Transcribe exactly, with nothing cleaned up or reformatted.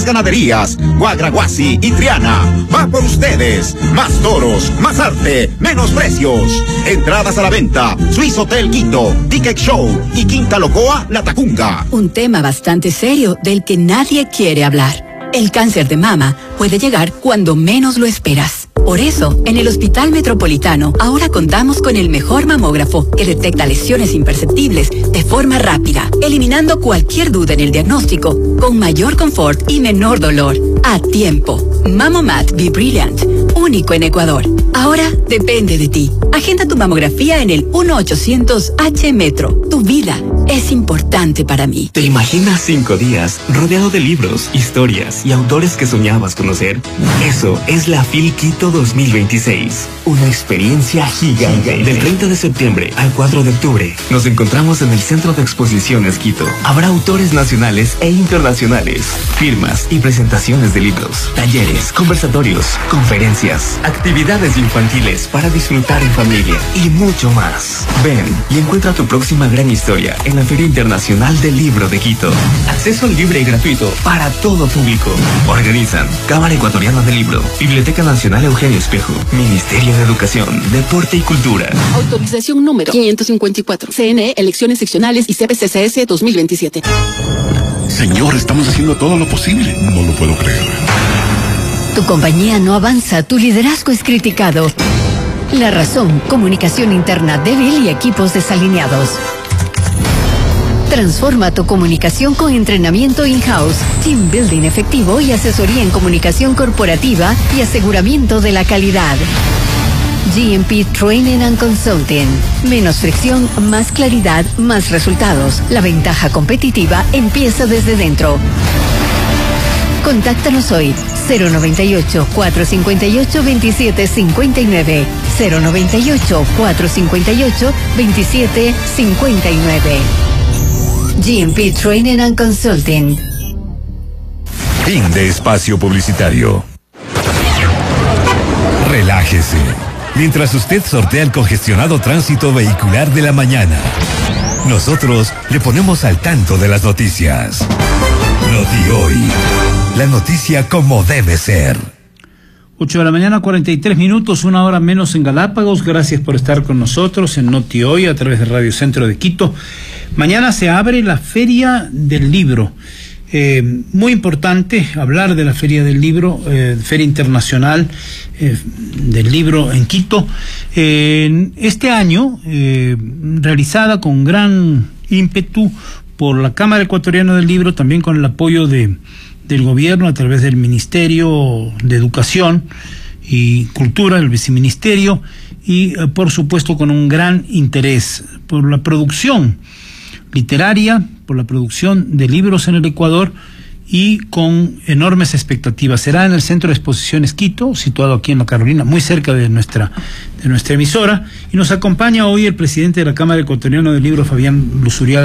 Ganaderías, Guagraguasi y Triana. Va por ustedes. Más toros, más arte, menos precios. Entradas a la venta. Swiss Hotel Quito, Ticket Show y Quinta Locoa, La Tacunga. Un tema bastante serio del que nadie quiere hablar. El cáncer de mama puede llegar cuando menos lo esperas. Por eso, en el Hospital Metropolitano, ahora contamos con el mejor mamógrafo que detecta lesiones imperceptibles de forma rápida, eliminando cualquier duda en el diagnóstico, con mayor confort y menor dolor, a tiempo. Mamomat Be Brilliant, único en Ecuador. Ahora depende de ti. Agenda tu mamografía en el uno ochocientos H Metro. Tu vida es importante para mí. ¿Te imaginas cinco días rodeado de libros, historias y autores que soñabas conocer? Eso es la FIL Quito dos mil veintiséis. Una experiencia gigante. Del treinta de septiembre al cuatro de octubre nos encontramos en el Centro de Exposiciones Quito. Habrá autores nacionales e internacionales, firmas y presentaciones de libros, talleres, conversatorios, conferencias, actividades infantiles para disfrutar en familia y mucho más. Ven y encuentra tu próxima gran historia en la Feria Internacional del Libro de Quito. Acceso libre y gratuito para todo público. Organizan Cámara Ecuatoriana del Libro, Biblioteca Nacional Eugenio Espejo, Ministerio de Educación, Deporte y Cultura. Autorización número quinientos cincuenta y cuatro. C N E, Elecciones Seccionales y C P C C S dos mil veintisiete. Señor, estamos haciendo todo lo posible. No lo puedo creer. Tu compañía no avanza, tu liderazgo es criticado. La razón, comunicación interna débil y equipos desalineados. Transforma tu comunicación con entrenamiento in-house, team building efectivo y asesoría en comunicación corporativa y aseguramiento de la calidad. G M P Training and Consulting. Menos fricción, más claridad, más resultados. La ventaja competitiva empieza desde dentro. Contáctanos hoy. cero noventa y ocho, cuatrocientos cincuenta y ocho, veintisiete cincuenta y nueve. cero noventa y ocho, cuatrocientos cincuenta y ocho, veintisiete cincuenta y nueve. G M P Training and Consulting. Fin de espacio publicitario. Relájese, mientras usted sortea el congestionado tránsito vehicular de la mañana. Nosotros le ponemos al tanto de las noticias. Noti Hoy, la noticia como debe ser. ocho de la mañana, cuarenta y tres minutos, una hora menos en Galápagos. Gracias por estar con nosotros en Noti Hoy a través de Radio Centro de Quito. Mañana se abre la Feria del Libro. Eh, muy importante hablar de la Feria del Libro, eh, Feria Internacional eh, del Libro en Quito. Eh, este año, eh, realizada con gran ímpetu por la Cámara Ecuatoriana del Libro, también con el apoyo de del gobierno a través del Ministerio de Educación y Cultura, el Viceministerio, y eh, por supuesto con un gran interés por la producción literaria, por la producción de libros en el Ecuador y con enormes expectativas. Será en el Centro de Exposiciones Quito, situado aquí en La Carolina, muy cerca de nuestra de nuestra emisora, y nos acompaña hoy el presidente de la Cámara Ecuatoriana del Libro, Fabián Luzuriaga.